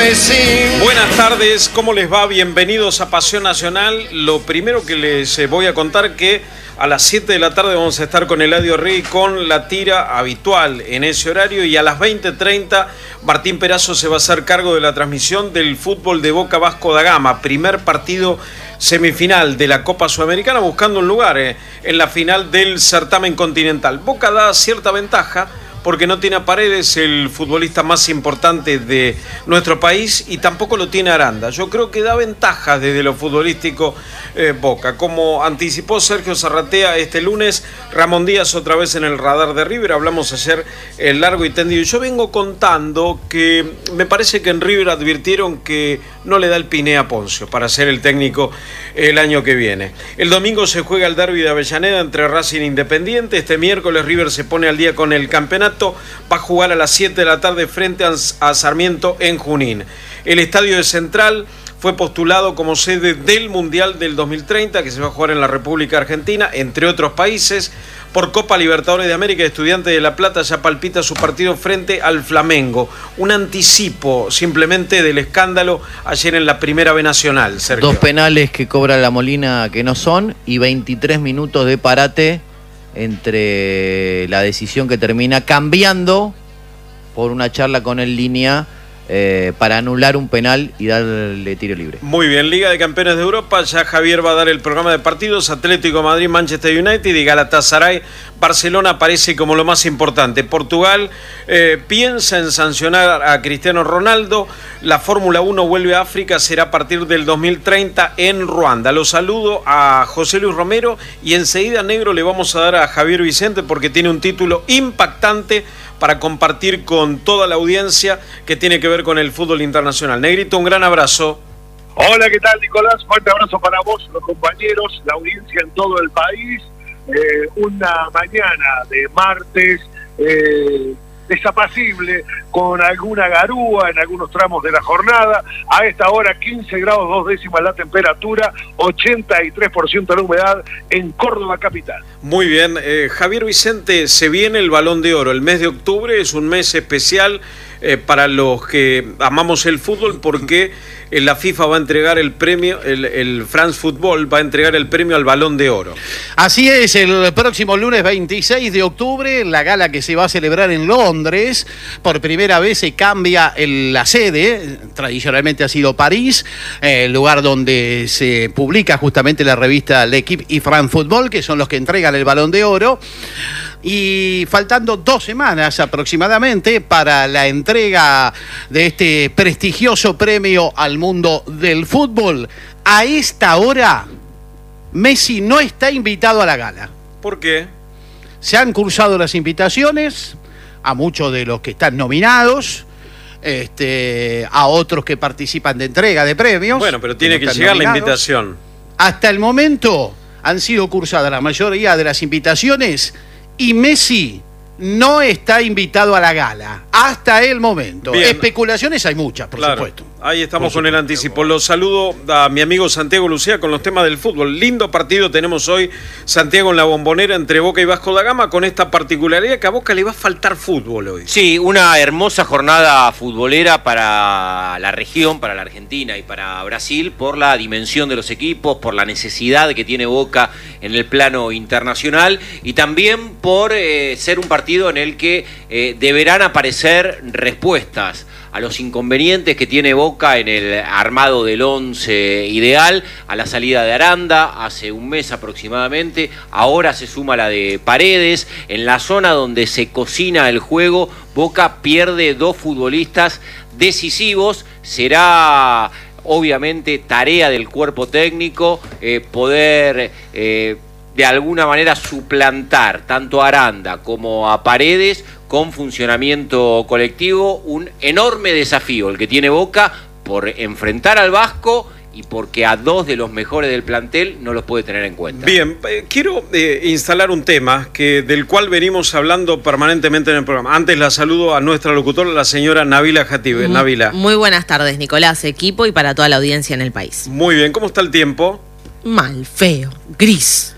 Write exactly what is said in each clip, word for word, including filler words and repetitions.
Buenas tardes, ¿cómo les va? Bienvenidos a Pasión Nacional. Lo primero que les voy a contar que a las siete de la tarde vamos a estar con Eladio Rey con la tira habitual en ese horario, y a las veinte treinta Martín Perazo se va a hacer cargo de la transmisión del fútbol de Boca Vasco da Gama, primer partido semifinal de la Copa Sudamericana, buscando un lugar eh, en la final del certamen continental. Boca da cierta ventaja porque no tiene a Paredes, el futbolista más importante de nuestro país, y tampoco lo tiene Aranda. Yo creo que da ventajas desde lo futbolístico eh, Boca. Como anticipó Sergio Zarratea este lunes, Ramón Díaz otra vez en el radar de River. Hablamos ayer eh, largo y tendido. Yo vengo contando que me parece que en River advirtieron que no le da el Piné a Poncio para ser el técnico el año que viene. El domingo se juega el derbi de Avellaneda entre Racing e Independiente. Este miércoles River se pone al día con el campeonato. Va a jugar a las siete de la tarde frente a Sarmiento en Junín. El estadio de Central fue postulado como sede del Mundial del dos mil treinta, que se va a jugar en la República Argentina, entre otros países. Por Copa Libertadores de América, Estudiantes de La Plata ya palpita su partido frente al Flamengo. Un anticipo simplemente del escándalo ayer en la Primera B Nacional, Sergio. Dos penales que cobra La Molina que no son, y veintitrés minutos de parate entre la decisión que termina cambiando por una charla con el línea eh, para anular un penal y darle tiro libre. Muy bien, Liga de Campeones de Europa, ya Javier va a dar el programa de partidos. Atlético de Madrid, Manchester United y Galatasaray, Barcelona aparece como lo más importante. Portugal eh, piensa en sancionar a Cristiano Ronaldo. La Fórmula uno vuelve a África, será a partir del dos mil treinta en Ruanda. Los saludo a José Luis Romero y enseguida, negro, le vamos a dar a Javier Vicente porque tiene un título impactante para compartir con toda la audiencia que tiene que ver con el fútbol internacional. Negrito, un gran abrazo. Hola, ¿qué tal, Nicolás? Fuerte abrazo para vos, los compañeros, la audiencia en todo el país. Eh, una mañana de martes eh, desapacible, con alguna garúa en algunos tramos de la jornada. A esta hora quince grados dos décimas la temperatura, ochenta y tres por ciento la humedad en Córdoba capital. Muy bien, eh, Javier Vicente, se viene el Balón de Oro. El mes de octubre es un mes especial eh, para los que amamos el fútbol, porque eh, la FIFA va a entregar el premio, el, el France Football va a entregar el premio al Balón de Oro. Así es, el próximo lunes veintiséis de octubre, la gala que se va a celebrar en Londres. Por primera vez se cambia el, la sede, tradicionalmente ha sido París, eh, el lugar donde se publica justamente la revista L'Equipe y France Football, que son los que entregan el Balón de Oro. Y faltando dos semanas aproximadamente para la entrega de este prestigioso premio al mundo del fútbol, a esta hora Messi no está invitado a la gala. ¿Por qué? Se han cursado las invitaciones a muchos de los que están nominados, este, a otros que participan de entrega de premios. Bueno, pero tiene que, no que llegar nominados. La invitación. Hasta el momento han sido cursadas la mayoría de las invitaciones y Messi no está invitado a la gala hasta el momento. Bien. Especulaciones hay muchas, por claro, supuesto. Ahí estamos por con supuesto. el anticipo. Los saludo a mi amigo Santiago Lucía con los temas del fútbol. Lindo partido tenemos hoy, Santiago, en la Bombonera entre Boca y Vasco da Gama, con esta particularidad que a Boca le va a faltar fútbol hoy. Sí, una hermosa jornada futbolera para la región, para la Argentina y para Brasil, por la dimensión de los equipos, por la necesidad que tiene Boca en el plano internacional, y también por eh, ser un partido en el que eh, deberán aparecer respuestas a los inconvenientes que tiene Boca en el armado del once ideal, a la salida de Aranda hace un mes aproximadamente. Ahora se suma la de Paredes. En la zona donde se cocina el juego, Boca pierde dos futbolistas decisivos. Será obviamente tarea del cuerpo técnico eh, poder eh, de alguna manera suplantar tanto a Aranda como a Paredes con funcionamiento colectivo. Un enorme desafío el que tiene Boca por enfrentar al Vasco y porque a dos de los mejores del plantel no los puede tener en cuenta. Bien, eh, quiero eh, instalar un tema que, del cual venimos hablando permanentemente en el programa. Antes la saludo a nuestra locutora, la señora Nabila Jatibe. Muy, Nabila. Muy buenas tardes, Nicolás, equipo y para toda la audiencia en el país. Muy bien, ¿cómo está el tiempo? Mal, feo, gris.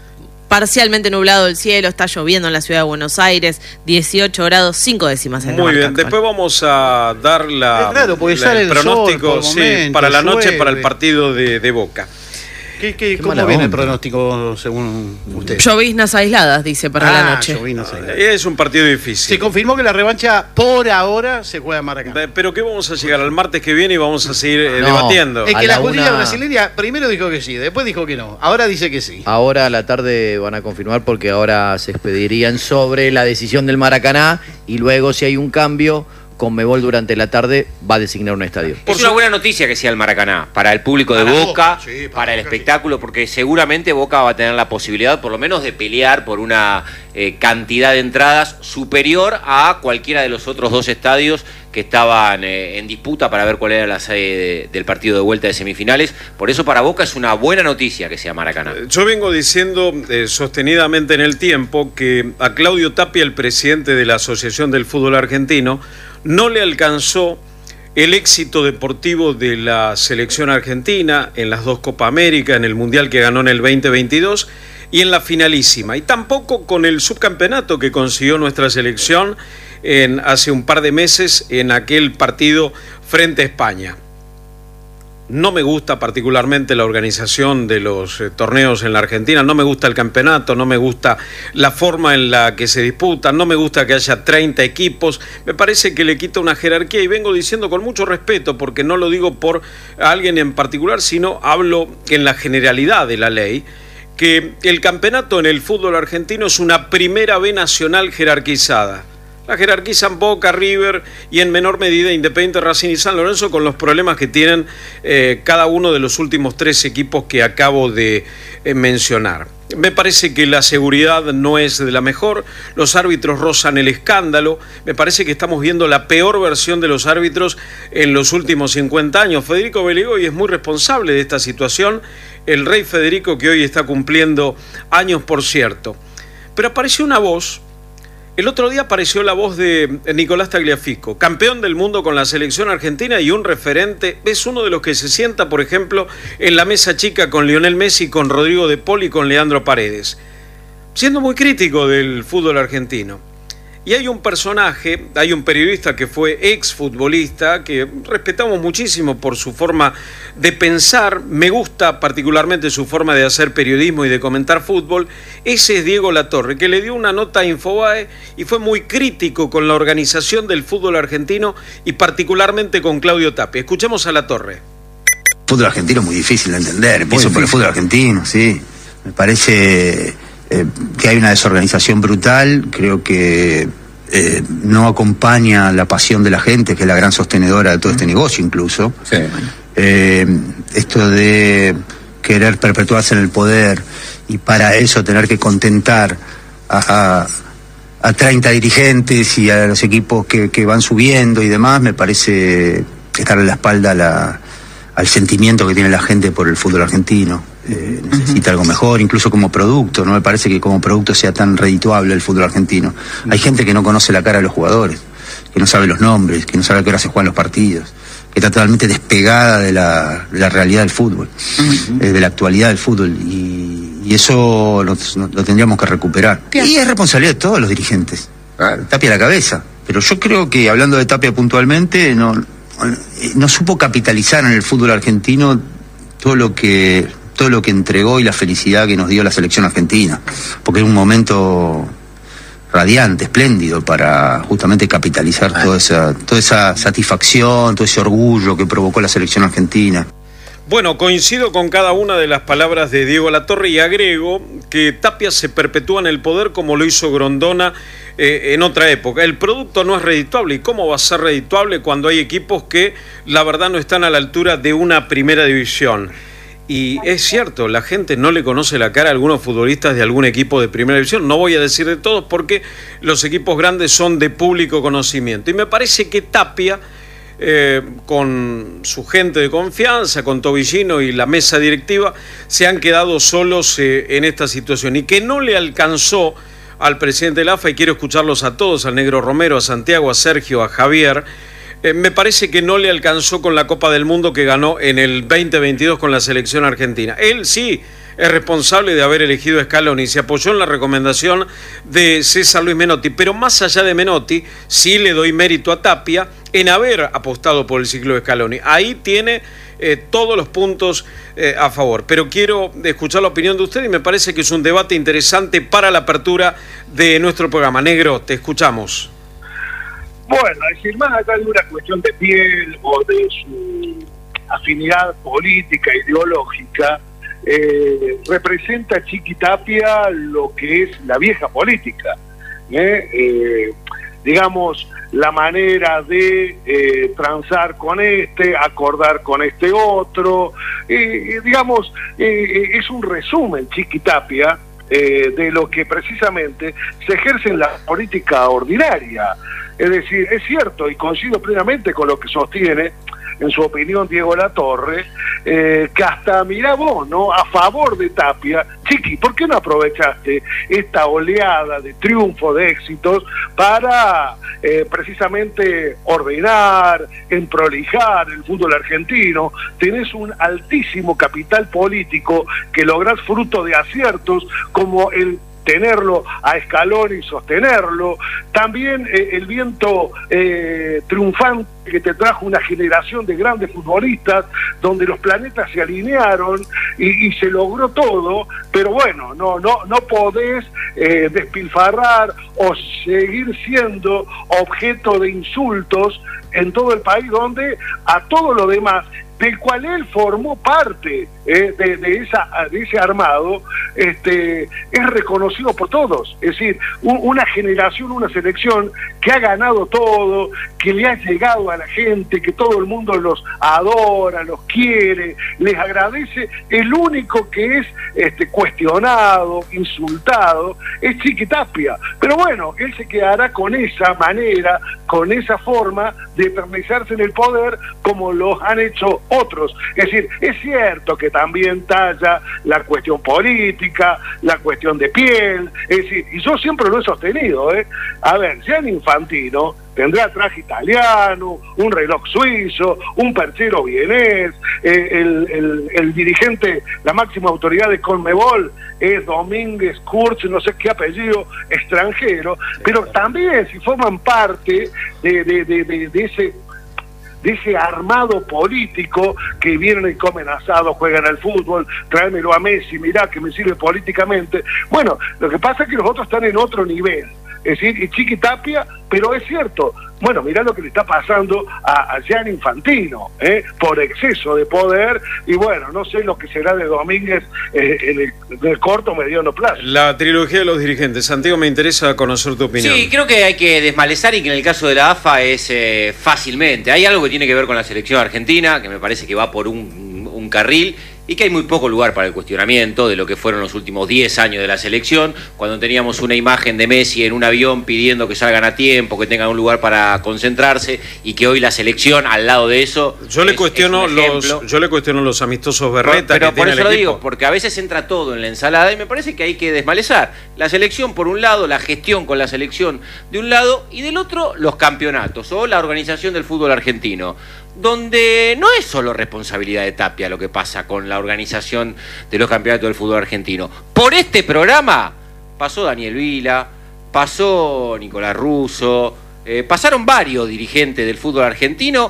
parcialmente nublado el cielo, está lloviendo en la ciudad de Buenos Aires, dieciocho grados, cinco décimas en la Muy bien, marca después vamos a dar la, Es raro, porque la- sale el el sol pronóstico por sí, momentos, para la noche llueve. para el partido de, de Boca. ¿Qué, qué, Qué ¿Cómo mala viene el onda. pronóstico según usted? Lloviznas aisladas, dice, para Ah, la noche. lloviznas aisladas. Es un partido Se difícil. confirmó que la revancha por ahora se juega en Maracaná. Eh, Pero que vamos a llegar al martes que viene y vamos a seguir eh, No. debatiendo. Es A que la la justicia una- brasileña primero dijo que sí, después dijo que no. Ahora dice que sí. Ahora a la tarde van a confirmar porque ahora se expedirían sobre la decisión del Maracaná y luego si hay un cambio, Conmebol durante la tarde va a designar un estadio. Es una buena noticia que sea el Maracaná, para el público de Para Boca, Boca, sí, para para el Boca, sí. espectáculo, porque seguramente Boca va a tener la posibilidad, por lo menos, de pelear por una eh, cantidad de entradas superior a cualquiera de los otros dos estadios que estaban eh, en disputa para ver cuál era la sede de- del partido de vuelta de semifinales. Por eso para Boca es una buena noticia que sea Maracaná. Yo vengo diciendo eh, sostenidamente en el tiempo que a Claudio Tapia, el presidente de la Asociación del Fútbol Argentino, no le alcanzó el éxito deportivo de la selección argentina en las dos Copa América, en el Mundial que ganó en el veinte veintidós y en la finalísima, y tampoco con el subcampeonato que consiguió nuestra selección en, hace un par de meses en aquel partido frente a España. No me gusta particularmente la organización de los eh, torneos en la Argentina, no me gusta el campeonato, no me gusta la forma en la que se disputan, no me gusta que haya treinta equipos, me parece que le quita una jerarquía y vengo diciendo con mucho respeto, porque no lo digo por alguien en particular, sino hablo en la generalidad de la ley, que el campeonato en el fútbol argentino es una primera B nacional jerarquizada. La jerarquizan Boca, River y en menor medida Independiente, Racing y San Lorenzo con los problemas que tienen eh, cada uno de los últimos tres equipos que acabo de eh, mencionar. Me parece que la seguridad no es de la mejor, los árbitros rozan el escándalo, me parece que estamos viendo la peor versión de los árbitros en los últimos cincuenta años. Federico Beligoy es muy responsable de esta situación, el rey Federico que hoy está cumpliendo años, por cierto. Pero apareció una voz. El otro día apareció la voz de Nicolás Tagliafico, campeón del mundo con la selección argentina y un referente. Es uno de los que se sienta, por ejemplo, en la mesa chica con Lionel Messi, con Rodrigo de Paul y con Leandro Paredes, siendo muy crítico del fútbol argentino. Y hay un personaje, hay un periodista que fue exfutbolista, que respetamos muchísimo por su forma de pensar, me gusta particularmente su forma de hacer periodismo y de comentar fútbol, ese es Diego Latorre, que le dio una nota a Infobae y fue muy crítico con la organización del fútbol argentino y particularmente con Claudio Tapia. Escuchemos a Latorre. El fútbol argentino es muy difícil de entender, empiezo por el fútbol argentino, sí. Me parece eh, que hay una desorganización brutal, creo que eh, no acompaña la pasión de la gente, que es la gran sostenedora de todo este negocio incluso. Sí. Eh, esto de querer perpetuarse en el poder y para eso tener que contentar a, a, a treinta dirigentes y a los equipos que, que van subiendo y demás, me parece estar a la espalda a la, al sentimiento que tiene la gente por el fútbol argentino. Eh, necesita algo mejor, incluso como producto. No me parece que como producto sea tan redituable el fútbol argentino. Hay gente que no conoce la cara de los jugadores, que no sabe los nombres, que no sabe a qué hora se juegan los partidos, que está totalmente despegada de la, de la realidad del fútbol, uh-huh. eh, de la actualidad del fútbol, y, y eso lo, lo tendríamos que recuperar. Y es responsabilidad de todos los dirigentes. Claro. Tapia a la cabeza. Pero yo creo que, hablando de Tapia puntualmente, no, no supo capitalizar en el fútbol argentino todo lo que todo lo que entregó y la felicidad que nos dio la selección argentina, porque es un momento radiante, espléndido, para justamente capitalizar toda esa, toda esa satisfacción, todo ese orgullo que provocó la selección argentina. Bueno, coincido con cada una de las palabras de Diego Latorre y agrego que Tapia se perpetúa en el poder como lo hizo Grondona eh, en otra época. El producto no es redituable. ¿Y cómo va a ser redituable cuando hay equipos que la verdad no están a la altura de una primera división? Y es cierto, la gente no le conoce la cara a algunos futbolistas de algún equipo de primera división. No voy a decir de todos porque los equipos grandes son de público conocimiento. Y me parece que Tapia, eh, con su gente de confianza, con Tobillino y la mesa directiva, se han quedado solos eh, en esta situación. Y que no le alcanzó al presidente de la A F A, y quiero escucharlos a todos, al Negro Romero, a Santiago, a Sergio, a Javier. Eh, me parece que no le alcanzó con la Copa del Mundo que ganó en el veinte veintidós con la selección argentina. Él sí es responsable de haber elegido a Scaloni, se apoyó en la recomendación de César Luis Menotti, pero más allá de Menotti, sí le doy mérito a Tapia en haber apostado por el ciclo de Scaloni. Ahí tiene eh, todos los puntos eh, a favor, pero quiero escuchar la opinión de usted y me parece que es un debate interesante para la apertura de nuestro programa. Negro, te escuchamos. Bueno, es decir, más allá de una cuestión de piel o de su afinidad política, ideológica, eh, representa Chiqui Tapia lo que es la vieja política, ¿eh? Eh, digamos, la manera de eh, transar con este, acordar con este otro, eh, digamos, eh, es un resumen, Chiqui Tapia, eh, de lo que precisamente se ejerce en la política ordinaria. Es decir, es cierto, y coincido plenamente con lo que sostiene, en su opinión, Diego Latorre, eh, que hasta, mirá vos, ¿no?, a favor de Tapia. Chiqui, ¿por qué no aprovechaste esta oleada de triunfo, de éxitos, para eh, precisamente ordenar, emprolijar el fútbol argentino? Tenés un altísimo capital político que lográs fruto de aciertos como el tenerlo a Scaloni y sostenerlo, también eh, el viento eh, triunfante que te trajo una generación de grandes futbolistas donde los planetas se alinearon y, y se logró todo, pero bueno, no no no podés eh, despilfarrar o seguir siendo objeto de insultos en todo el país, donde a todo lo demás del cual él formó parte eh, de, de, esa, de ese armado, este, es reconocido por todos. Es decir, un, una generación, una selección que ha ganado todo, que le ha llegado a la gente, que todo el mundo los adora, los quiere, les agradece. El único que es este, cuestionado, insultado, es Chiqui Tapia. Pero bueno, él se quedará con esa manera, con esa forma de eternizarse en el poder, como los han hecho otros. Es decir, es cierto que también talla la cuestión política, la cuestión de piel, es decir, y yo siempre lo he sostenido, ¿eh? A ver, Gianni Infantino tendrá traje italiano, un reloj suizo, un perchero vienés, eh, el, el, el dirigente, la máxima autoridad de Conmebol es Domínguez Kurz, no sé qué apellido extranjero, pero también si forman parte de, de, de, de, de ese de ese armado político que vienen y comen asado, juegan al fútbol, tráemelo a Messi, mirá que me sirve políticamente. Bueno, lo que pasa es que los otros están en otro nivel, es decir, y Chiqui Tapia, pero es cierto, bueno, mirá lo que le está pasando a, a Gianni Infantino, ¿eh? por exceso de poder, y bueno, no sé lo que será de Domínguez eh, en, el, en el corto o mediano plazo. La trilogía de los dirigentes. Santiago, me interesa conocer tu opinión. Sí, creo que hay que desmalezar, y que en el caso de la A F A es eh, fácilmente. Hay algo que tiene que ver con la selección argentina, que me parece que va por un, un carril, y que hay muy poco lugar para el cuestionamiento de lo que fueron los últimos diez años de la selección, cuando teníamos una imagen de Messi en un avión pidiendo que salgan a tiempo, que tengan un lugar para concentrarse, y que hoy la selección, al lado de eso, yo le es, cuestiono es un los yo le cuestiono los amistosos Berreta, pero que por tiene eso el lo equipo. digo, porque a veces entra todo en la ensalada, y me parece que hay que desmalezar la selección por un lado, la gestión con la selección de un lado, y del otro los campeonatos o la organización del fútbol argentino, donde no es solo responsabilidad de Tapia lo que pasa con la organización de los campeonatos del fútbol argentino. Por este programa pasó Daniel Vila, pasó Nicolás Russo, eh, pasaron varios dirigentes del fútbol argentino,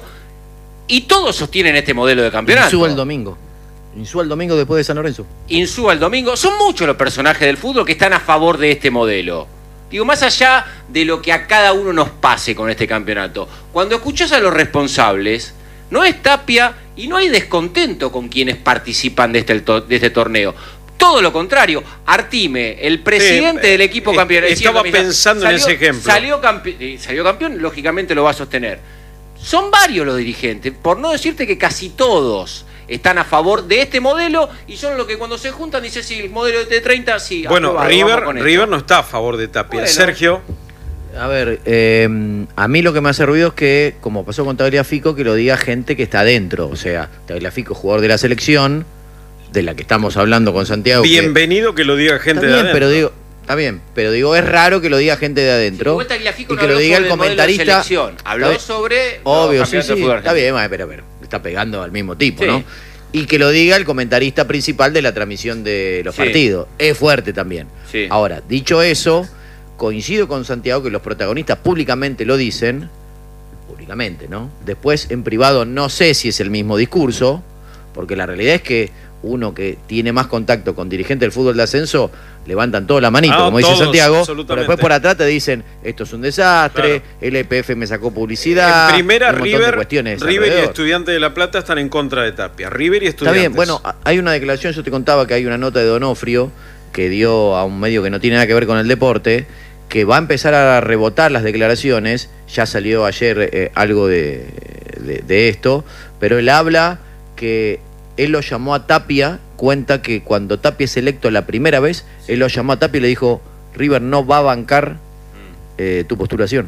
y todos sostienen este modelo de campeonato. Insúa el domingo. Insúa el domingo después de San Lorenzo. Insúa el domingo. Son muchos los personajes del fútbol que están a favor de este modelo. Digo, más allá de lo que a cada uno nos pase con este campeonato, cuando escuchás a los responsables, no es Tapia y no hay descontento con quienes participan de este, de este torneo. Todo lo contrario, Artime, el presidente eh, del equipo eh, campeón... Estaba pensando salió, en ese ejemplo. Salió, campe, salió campeón, lógicamente lo va a sostener. Son varios los dirigentes, por no decirte que casi todos están a favor de este modelo, y son los que cuando se juntan dicen, sí, el modelo de T treinta, sí. Bueno, aprobado, River, River no está a favor de Tapia. Bueno. Sergio. A ver, eh, a mí lo que me hace ruido es que, como pasó con Tagliafico, que lo diga gente que está adentro. O sea, Tagliafico, jugador de la selección, de la que estamos hablando con Santiago. Bienvenido que, que lo diga gente está bien, de adentro. Pero digo, está bien, pero digo, es raro que lo diga gente de adentro. Sí, y que no lo diga el comentarista. Habló sobre... Obvio, no, sí, sí, está bien, pero, pero está pegando al mismo tipo, sí. ¿no? y que lo diga el comentarista principal de la transmisión de los Sí. partidos. Es fuerte también. Sí. Ahora, dicho eso, coincido con Santiago que los protagonistas públicamente lo dicen, públicamente, ¿no? Después, en privado, no sé si es el mismo discurso, porque la realidad es que uno que tiene más contacto con dirigentes del fútbol de ascenso, levantan toda la manito, Ah, como dice todos, Santiago, absolutamente. pero después por atrás te dicen, esto es un desastre, el E P F me sacó publicidad, En primera, un montón de River, cuestiones River y alrededor. Estudiantes de La Plata están en contra de Tapia. River y Está Estudiantes. bien, bueno, hay una declaración, yo te contaba que hay una nota de Donofrio que dio a un medio que no tiene nada que ver con el deporte, que va a empezar a rebotar las declaraciones, ya salió ayer eh, algo de, de, de esto, pero él habla que él lo llamó a Tapia, cuenta que cuando Tapia es electo la primera vez, él lo llamó a Tapia y le dijo, River no va a bancar eh, tu postulación.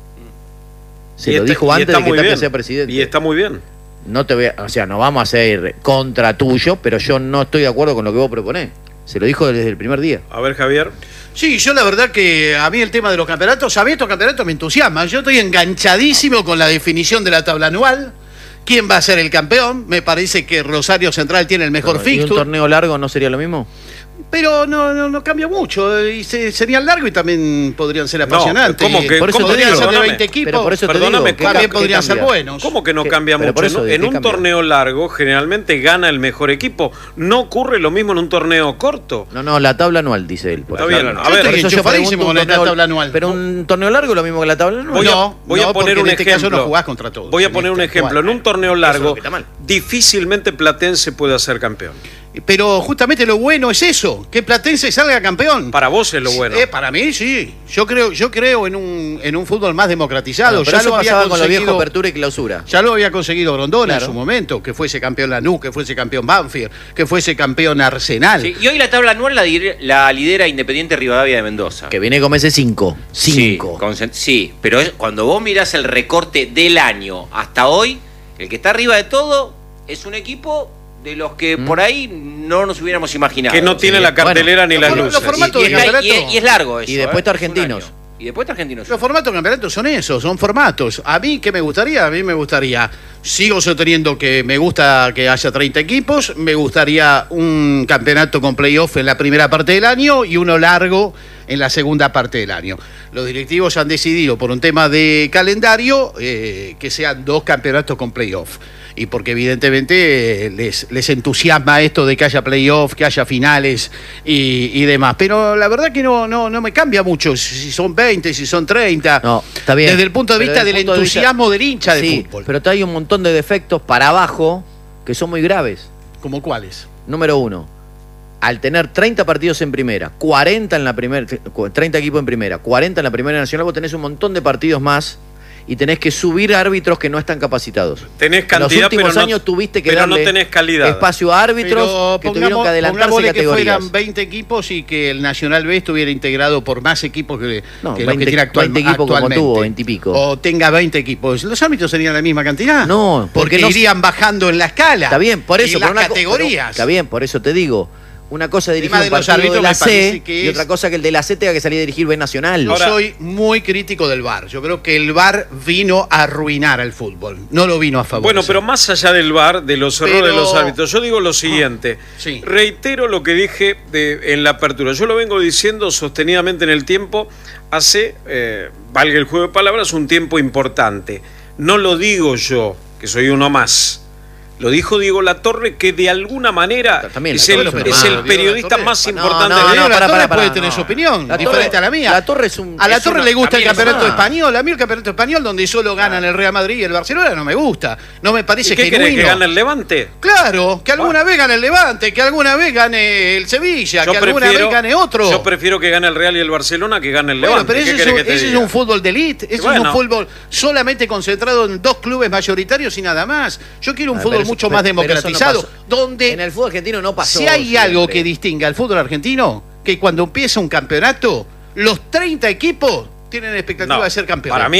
Se Y lo está- dijo y antes está de que muy Tapia bien. sea presidente. Y está muy bien. No te voy a- o sea, no vamos a ser contra tuyo, pero yo no estoy de acuerdo con lo que vos proponés. Se lo dijo desde el primer día. A ver, Javier. Sí, yo la verdad que a mí el tema de los campeonatos, a mí estos campeonatos me entusiasman. Yo estoy enganchadísimo con la definición de la tabla anual. ¿Quién va a ser el campeón? Me parece que Rosario Central tiene el mejor ¿Y un fixture. torneo largo no sería lo mismo? Pero no, no, no cambia mucho. Y se, serían largos y también podrían ser apasionantes. ¿cómo que- Por eso cómo te podrían digo, ser de perdóname, veinte equipos. pero por eso te Perdóname, digo, ¿qué también ca- podrían qué ser cambia? buenos. ¿Cómo que no ¿Qué? cambia Pero por mucho? eso, En ¿qué un cambia? torneo largo generalmente gana el mejor equipo. No ocurre lo mismo en un torneo corto. No, no, la tabla anual, dice él. por Está ejemplo. bien, no, a no. ver, Yo Por estoy eso yo enchufadísimo pregunto un con la torneo- tabla anual. Pero un torneo largo es lo mismo que la tabla anual. Voy No, a, voy a no, poner porque un en este caso ejemplo. no jugás contra todos. Voy a En poner un este, ejemplo. En un torneo Eso es lo largo, que está mal. difícilmente Platense puede ser campeón. Pero justamente lo bueno es eso, que Platense salga campeón. Para vos es lo bueno. Eh, para mí sí. Yo creo, yo creo en un, en un fútbol más democratizado. Bueno, pero ya eso lo había pasaba con los viejos conseguido- apertura y clausura. Ya lo había conseguido Grondona Claro. en su momento, que fuese campeón Lanús, que fuese campeón Banfield, que fuese campeón Arsenal. Sí, y hoy la tabla anual la, dir- la lidera Independiente Rivadavia de Mendoza. Que viene con ese cinco. Cinco. Sí, con sen- sí, pero es- cuando vos mirás el recorte del año hasta hoy, el que está arriba de todo es un equipo de los que Mm. por ahí no nos hubiéramos imaginado. Que no tiene Sí. la cartelera Bueno, ni las los- luces. los formatos y, de y está- campeonato. y es, y es largo eso. Y después ¿eh? está Es un Argentinos. año. Y después está Argentinos. Los formatos de campeonato son esos, son formatos. A mí, ¿qué me gustaría? A mí me gustaría, sigo sosteniendo que me gusta que haya treinta equipos, me gustaría un campeonato con playoff en la primera parte del año y uno largo en la segunda parte del año. Los directivos han decidido, por un tema de calendario, eh, que sean dos campeonatos con playoff. Y porque evidentemente eh, les, les entusiasma esto de que haya playoff, que haya finales y, y demás. Pero la verdad que no, no, no me cambia mucho si son veinte, si son treinta. No, está bien. Desde el punto de Pero vista desde del el punto de vista- entusiasmo del hincha de Sí, fútbol. pero hay un montón de defectos para abajo que son muy graves. ¿Como cuáles? Número uno, al tener treinta partidos en primera, cuarenta en la primera, treinta equipos en primera, cuarenta en la primera nacional, vos tenés un montón de partidos más y tenés que subir árbitros que no están capacitados. Tenés En cantidad, los últimos pero no- años tuviste que pero no darle tenés calidad. espacio a árbitros que tuvieron que adelantarse pongámosle que categorías. fueran veinte equipos y que el Nacional B estuviera integrado por más equipos que, No, que los veinte que tiene actual- veinte equipos como actualmente. tuvo, veinte y pico. O tenga veinte equipos. ¿Los árbitros serían la misma cantidad? No, porque, porque no- irían bajando en la escala. Está bien, por y eso. las pero una co- categorías. pero- está bien, por eso te digo. Una cosa es El dirigir tema un de los partido de árbitros la me parece C que y es- otra cosa que el de la C tenga que salir a dirigir B Nacional. Yo Ahora- soy muy crítico del V A R. Yo creo que el V A R vino a arruinar al fútbol. No lo vino a favorecer. Bueno, pero más allá del V A R, de los errores Pero- de los árbitros, yo digo lo siguiente. sí. Reitero lo que dije de- en la apertura. Yo lo vengo diciendo sostenidamente en el tiempo, hace, eh, valga el juego de palabras, un tiempo importante. No lo digo yo, que soy uno más. Lo dijo Diego Latorre, que de alguna manera También es Latorre el, es un es hermano. el Diego periodista Latorre. más No, importante no, de no, Diego para, Latorre para, para, puede no. tener su opinión, La diferente Torre- a la mía. La Torre es un. A la es Torre una- le gusta el también es campeonato una- español. A mí el campeonato español, donde solo ganan el Real Madrid y el Barcelona, no me gusta. No me ¿Y parece qué querés, genuino. que gane el Levante? Claro, que alguna vez gane el Levante, que alguna vez gane el Sevilla, que alguna vez gane otro. yo prefiero que gane el Real y el Barcelona que gane el Bueno, Levante. pero ¿Qué ese, es querés un, que te ese es diga? un fútbol de elite, ese Bueno. es un fútbol solamente concentrado en dos clubes mayoritarios y nada más. Yo quiero un Ah, fútbol pero eso- mucho pero- más pero eso no democratizado, pasó. donde En el fútbol argentino no pasó. si hay siempre. algo que distinga al fútbol argentino, que cuando empieza un campeonato, los treinta equipos tienen expectativa No, de ser campeones. para mí no.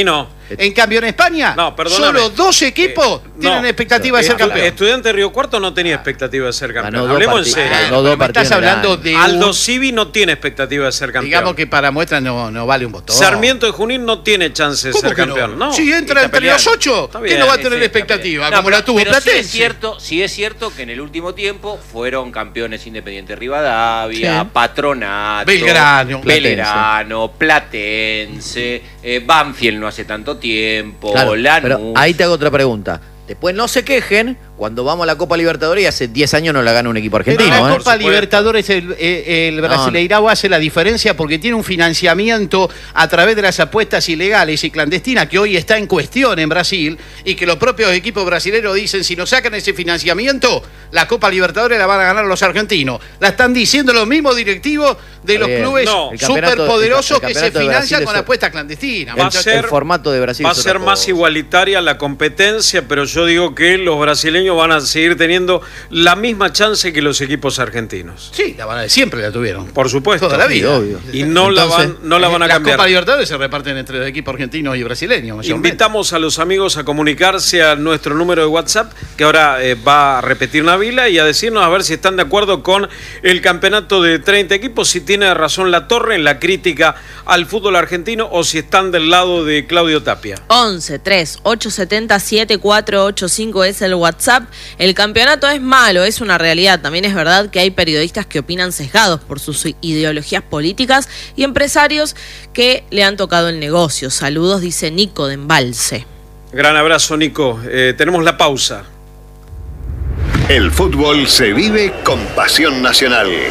En cambio, en España, No, perdóname. solo dos equipos Eh, tienen no, expectativa de ser eh, campeón. Estudiante de Río Cuarto no tenía expectativa de ser campeón. Ganó dos Hablemos en partidos. serio. Ganó dos Me estás partidos en el hablando año. de Aldo un- Civi no tiene expectativa de ser campeón. digamos que para muestra no, no vale un botón. Sarmiento de Junín no tiene chance de ¿Cómo ser que campeón. No. Si entra está entre peleando. los ocho, Está ¿qué bien, no va a Sí, tener sí, expectativa? está bien. Como No, la tuvo pero sí Platense. es cierto, sí es cierto que en el último tiempo fueron campeones Independiente Rivadavia, Sí. Patronato, Belgrano. Belgrano, Platense, eh, Banfield no hace tanto tiempo, Claro, Lanús. pero ahí te hago otra pregunta. Después no se quejen cuando vamos a la Copa Libertadores y hace diez años no la gana un equipo Pero argentino. la ¿eh? Copa Por supuesto. Libertadores, el, eh, el Brasileirao hace la diferencia porque tiene un financiamiento a través de las apuestas ilegales y clandestinas que hoy está en cuestión en Brasil y que los propios equipos brasileños dicen si nos sacan ese financiamiento, la Copa Libertadores la van a ganar los argentinos. La están diciendo los mismos directivos de Está los bien. clubes No. El campeonato- superpoderosos el que se campeonato de financian Brasil con es- apuestas clandestinas. Va a El, ser- el formato de Brasil Va a es otra ser más cosa. igualitaria la competencia, pero yo digo que los brasileños van a seguir teniendo la misma chance que los equipos argentinos. Sí, la van a, siempre la tuvieron. Por supuesto. Toda la vida. obvio. Y no la Entonces, van, no la van a Las cambiar. Copa Libertadores se reparten entre los equipos argentinos y brasileños. mayormente. Invitamos a los amigos a comunicarse a nuestro número de WhatsApp, que ahora eh, va a repetir Navila, y a decirnos a ver si están de acuerdo con el campeonato de treinta equipos, si tiene razón La Torre en la crítica al fútbol argentino o si están del lado de Claudio Tapia. once tres ocho siete cero siete cuatro ocho cinco es el WhatsApp. El campeonato es malo, es una realidad. También es verdad que hay periodistas que opinan sesgados por sus ideologías políticas y empresarios que le han tocado el negocio. Saludos, dice Nico de Embalse. Gran abrazo, Nico. Eh, tenemos la pausa. El fútbol se vive con pasión nacional.